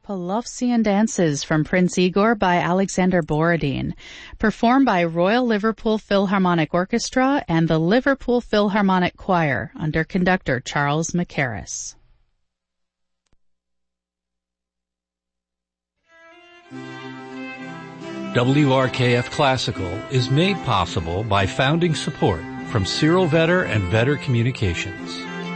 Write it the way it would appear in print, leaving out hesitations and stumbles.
Polovtsian Dances from Prince Igor by Alexander Borodin, performed by Royal Liverpool Philharmonic Orchestra and the Liverpool Philharmonic Choir under conductor Charles Mackerras. WRKF Classical is made possible by founding support from Cyril Vetter and Vetter Communications.